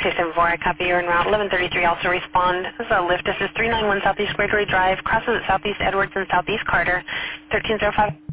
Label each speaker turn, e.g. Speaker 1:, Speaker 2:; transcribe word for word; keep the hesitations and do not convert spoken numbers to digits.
Speaker 1: two seven four, I copy. You're en route. eleven thirty-three, also respond. This is a lift. This is three nine one Southeast Gregory Drive, crosses at Southeast Edwards and Southeast Carter, thirteen oh five.